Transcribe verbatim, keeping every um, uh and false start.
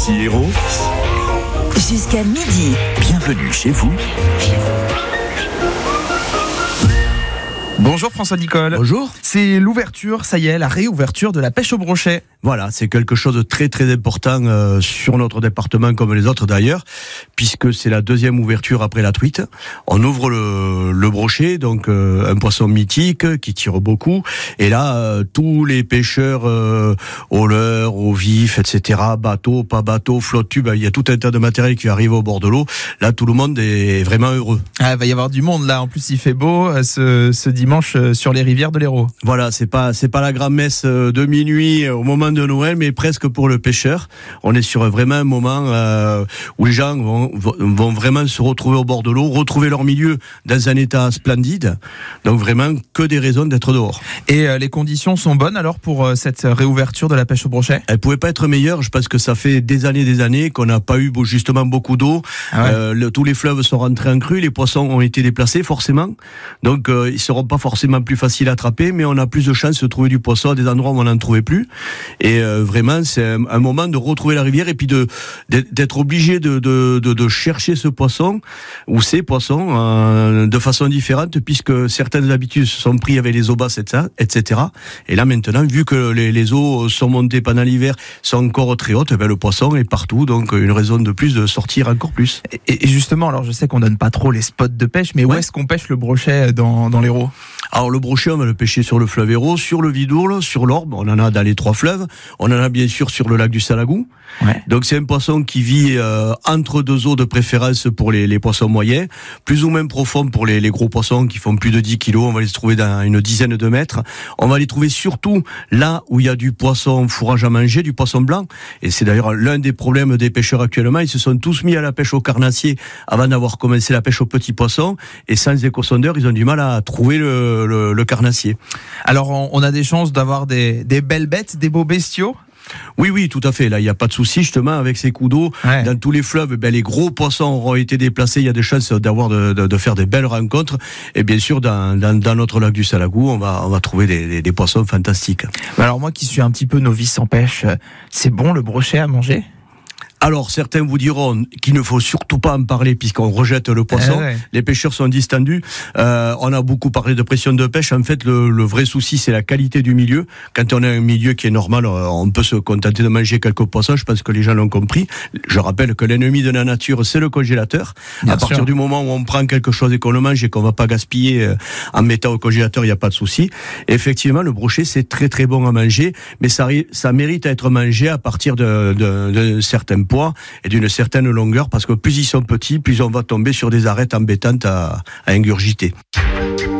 Ici Hérault. Jusqu'à midi. Bienvenue chez vous. Bonjour François Nicole. Bonjour. C'est l'ouverture, ça y est, la réouverture de la pêche au brochet. Voilà, c'est quelque chose de très très important euh, sur notre département comme les autres d'ailleurs, puisque c'est la deuxième ouverture après la truite. On ouvre le, le brochet, donc euh, un poisson mythique qui tire beaucoup. Et là, euh, tous les pêcheurs euh, au leurre, au vif, et cetera, bateau, pas bateau, flotte tube, il y a tout un tas de matériel qui arrive au bord de l'eau. Là, tout le monde est vraiment heureux. Ah, il va y avoir du monde là. En plus, il fait beau euh, ce, ce dimanche euh, sur les rivières de l'Hérault. Voilà, c'est pas c'est pas la grand-messe de minuit au moment de Noël, mais presque pour le pêcheur. On est sur vraiment un moment euh, où les gens vont, vont vraiment se retrouver au bord de l'eau, retrouver leur milieu dans un état splendide. Donc vraiment que des raisons d'être dehors. Et euh, les conditions sont bonnes alors pour euh, cette réouverture de la pêche au brochet ? Elle pouvait pas être meilleure. Je pense que ça fait des années, des années qu'on n'a pas eu justement beaucoup d'eau. Ah ouais. euh, le, tous les fleuves sont rentrés en crue, les poissons ont été déplacés forcément. Donc euh, ils seront pas forcément plus faciles à attraper, mais on a plus de chances de trouver du poisson à des endroits où on n'en trouvait plus. Et euh, vraiment, c'est un, un moment de retrouver la rivière et puis de d'être obligé de, de, de, de chercher ce poisson ou ces poissons euh, de façon différente, puisque certaines habitudes se sont prises avec les eaux basses, et cetera. Et là maintenant, vu que les, les eaux sont montées pendant l'hiver, sont encore très hautes, eh bien, le poisson est partout, donc une raison de plus de sortir encore plus. Et, et justement, alors je sais qu'on donne pas trop les spots de pêche, mais ouais. Où est-ce qu'on pêche le brochet dans, dans l'Hérault ? Alors le brochet, on va le pêcher sur le fleuve Hérault, sur le Vidourle, sur l'Orbe, on en a dans les trois fleuves, on en a bien sûr sur le lac du Salagou. Ouais. Donc c'est un poisson qui vit euh, entre deux eaux de préférence pour les, les poissons moyens, plus ou moins profond pour les, les gros poissons qui font plus de dix kilos, on va les trouver dans une dizaine de mètres. On va les trouver surtout là où il y a du poisson fourrage à manger, du poisson blanc, et c'est d'ailleurs l'un des problèmes des pêcheurs actuellement, ils se sont tous mis à la pêche au carnassier avant d'avoir commencé la pêche aux petits poissons, et sans échosondeur, ils ont du mal à trouver le, le, le carnassier. Alors on, on a des chances d'avoir des, des belles bêtes, des beaux bestiaux ? Oui, oui, tout à fait. Là, il n'y a pas de souci, justement, avec ces coups d'eau. Ouais. Dans tous les fleuves, ben, les gros poissons auront été déplacés. Il y a des chances d'avoir, de, de, de faire des belles rencontres. Et bien sûr, dans, dans, dans notre lac du Salagou, on va, on va trouver des, des, des poissons fantastiques. Alors, moi qui suis un petit peu novice en pêche, c'est bon le brochet à manger ? Alors, certains vous diront qu'il ne faut surtout pas en parler puisqu'on rejette le poisson. Eh ouais. Les pêcheurs sont distendus. Euh, on a beaucoup parlé de pression de pêche. En fait, le, le vrai souci, c'est la qualité du milieu. Quand on a un milieu qui est normal, on peut se contenter de manger quelques poissons. Je pense que les gens l'ont compris. Je rappelle que l'ennemi de la nature, c'est le congélateur. Bien à sûr. Partir du moment où on prend quelque chose et qu'on le mange et qu'on va pas gaspiller en mettant au congélateur, il n'y a pas de souci. Effectivement, le brochet, c'est très très bon à manger, mais ça, ça mérite à être mangé à partir de, de, de certains poids et d'une certaine longueur, parce que plus ils sont petits, plus on va tomber sur des arêtes embêtantes à, à ingurgiter.